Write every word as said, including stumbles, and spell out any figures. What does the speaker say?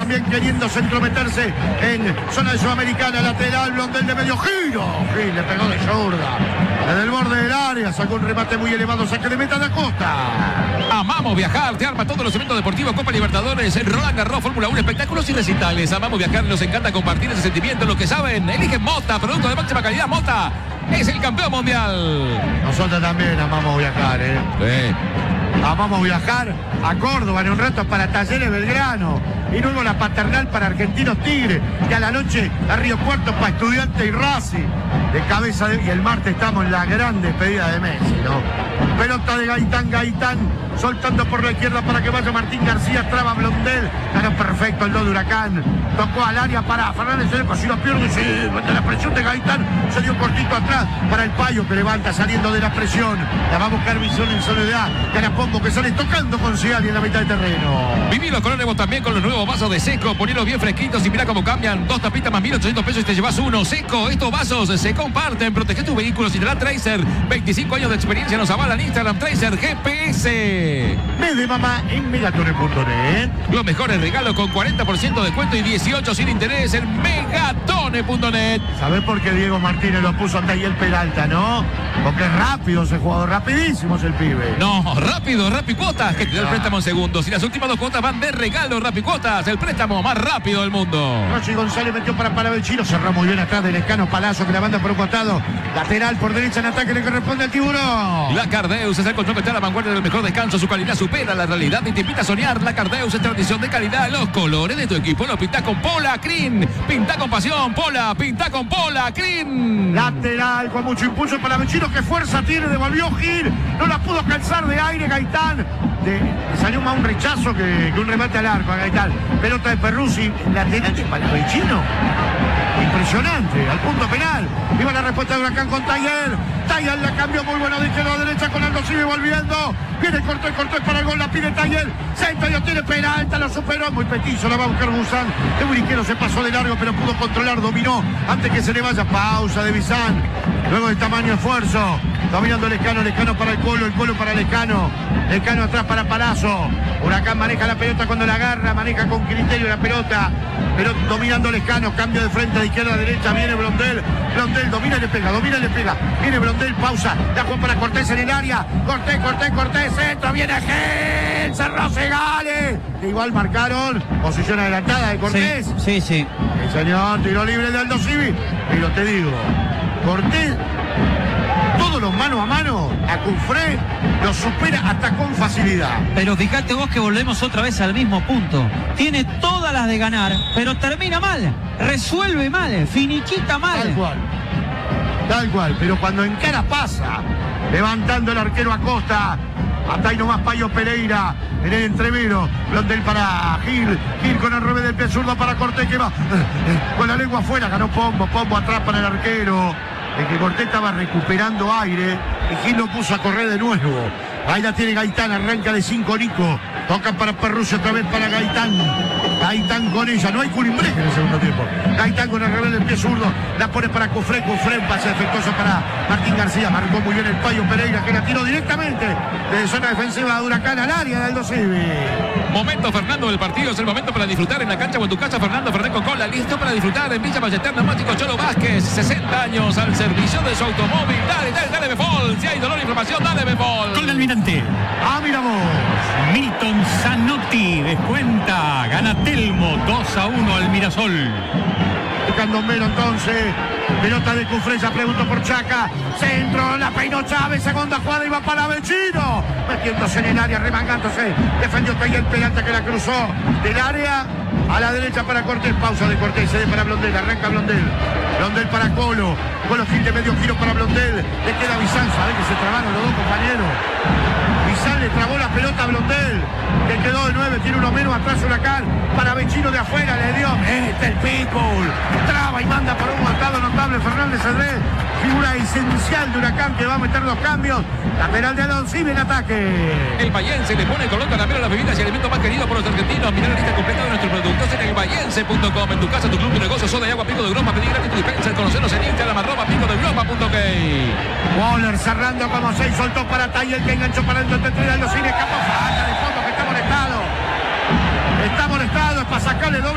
también queriendo centrometerse en zona de Sudamericana. Lateral, Blondel de medio giro. Gil le pegó de zurda. Desde el borde del área sacó un remate muy elevado. Saque de meta de Acosta. Amamos viajar, te arma todos los eventos deportivos, Copa Libertadores, Roland Garros, Fórmula uno, espectáculos y recitales. Amamos viajar, nos encanta compartir ese sentimiento. Lo que saben, eligen Mota, producto de máxima calidad. Mota es el campeón mundial. Nosotros también amamos viajar, ¿eh? Sí. Amamos viajar a Córdoba en un rato para Talleres Belgrano y luego la Paternal para Argentinos Tigre y a la noche a Río Cuarto para Estudiantes y Racing de cabeza de... y el martes estamos en la gran despedida de Messi, ¿no? Pelota de Gaitán, Gaitán soltando por la izquierda para que vaya Martín García, traba Blondel, ganó perfecto el dos de Huracán, tocó al área para Fernández, se le casi lo pierde, sí, la presión de Gaitán, se dio cortito atrás para el Payo que levanta saliendo de la presión, la va a buscar Visión en soledad, gana Pombo que sale tocando con Ciali en la mitad del terreno. Viví los colores vos también con los nuevos vasos de Seco, ponelo bien fresquitos y mira cómo cambian, dos tapitas más mil ochocientos pesos y te llevas uno. Seco, estos vasos se comparten, protege tus vehículos y te da Tracer, veinticinco años de experiencia nos avalan Instagram Tracer G P S. Mes de mamá en Megatone punto net. Los mejores regalos con cuarenta por ciento de descuento y dieciocho sin interés en Megatone punto net. ¿Sabés por qué Diego Martínez lo puso ante ahí el Peralta, no? Porque es rápido ese jugador, rapidísimo es el pibe. No, rápido, Rapicuotas, que te da el préstamo en segundos. Y las últimas dos cuotas van de regalo, Rapicuotas, el préstamo más rápido del mundo. Rossi González metió para Palavecino, cerró muy bien atrás del Escano Palazzo que la manda por un costado. Lateral por derecha en ataque le corresponde al Tiburón. La Cardeus es el colchón que está a la vanguardia del mejor descanso. Su calidad supera la realidad y te invita a soñar. La Cardeus es tradición de calidad. Los colores de tu equipo los pinta con Pola Crin. Pinta con pasión, Pola. Pinta con Pola Crin. Lateral con mucho impulso para Vecino. ¿Qué fuerza tiene? Devolvió Gil. No la pudo calzar de aire Gaitán. De, salió más un rechazo que, que un remate al arco a Gaitán. Pelota de Perruzzi. Lateral de Palavecino. Impresionante, al punto penal. Iba la respuesta de Huracán con Taller. Taller la cambió muy bueno de izquierda a derecha con Aldo Civi volviendo. Viene Cortés, Cortés para el gol, la pide Taller. Centro y obtiene Peralta, lo superó. Muy petizo, la va a buscar Guzán. El Buriquero se pasó de largo, pero pudo controlar, dominó antes que se le vaya. Pausa de Bizán. Luego de tamaño esfuerzo. Dominando Lescano, Lescano para el Colo, el Colo para Lescano. Lescano atrás para Palazzo. Huracán maneja la pelota cuando la agarra, maneja con criterio la pelota. Pero dominando Lescano, cambio de frente de izquierda a derecha, viene Blondel. Blondel domina y le pega, domina y le pega. Viene Blondel, pausa, la juega para Cortés en el área. Cortés, Cortés, Cortés, centro, viene Gil, cerró Segale. Igual marcaron, posición adelantada de Cortés. Sí, sí, sí. El señor, tiro libre de Aldo Civi. Pero te digo, Cortés, todos los mano a mano, a Cufré lo supera hasta con facilidad. Pero fíjate vos que volvemos otra vez al mismo punto. Tiene todas las de ganar, pero termina mal, resuelve mal, finiquita mal. Tal cual, tal cual, pero cuando encara pasa, levantando el arquero Acosta. Hasta ahí nomás Payo Pereira en el entrevero. Blondel para Gil. Gil con el revés del pie zurdo para Cortés que va con la lengua afuera. Ganó Pombo. Pombo atrás para el arquero. El que Cortés estaba recuperando aire y Gil lo puso a correr de nuevo. Ahí la tiene Gaitán, arranca de cinco Nico. Tocan para Perruzzi otra vez para Gaitán. Gaitán con ella, no hay culimbreque en el segundo tiempo. Gaitán con el revés del pie zurdo, la pone para Cufré, Cufré, un pase defectuoso para Martín García. Marcó muy bien el Payo Pereira que la tiró directamente desde zona defensiva de Huracán al área de Aldo Civi. Momento Fernando del partido, es el momento para disfrutar en la cancha o en tu casa. Fernando Fernández con cola, listo para disfrutar en Villa Ballester, Neumático Cholo Vázquez, sesenta años al servicio de su automóvil. Dale, dale, dale, Befol. Si hay dolor e inflamación, dale, Befol. Con el almirante. Ah, mira vos. Milton Zanotti descuenta. Gana Telmo dos a uno al Mirasol. Candombero entonces, pelota de Cufré, ya preguntó por Chaca, centro, la peinó Chávez, segunda jugada y va para Vecino, metiéndose en el área, remangándose, defendió Taller Peralta que la cruzó del área a la derecha para Cortés, pausa de Cortés, cede para Blondel, arranca Blondel, Blondel para Colo, Colo Gil de medio giro para Blondel, le queda Bizán, sabe que se trabaron los dos compañeros. Bizán le trabó la pelota a Blondel, que quedó de nueve, tiene uno menos, atrás Huracán, para Vecino de afuera, le dio, este el pitbull, traba y manda por un matado notable Fernández Cedrés, figura esencial de Huracán que va a meter los cambios, lateral de Aldo Civi en ataque. El Bayense le pone color caramelo a las bebidas y alimentos más queridos por los argentinos. Mirá la lista completa de nuestros productos en el bayense punto com. En tu casa, tu club, tu negocio, soda y agua Pico de Europa, pedir gratis tu dispensa, conocernos en Instagram, arroba pico de Europa punto ok. Waller cerrando como seis, soltó para Taller que enganchó para el entre Aldo Civi, escapó, falta de fondo que está molestado. Está molestado, es para sacarle doble.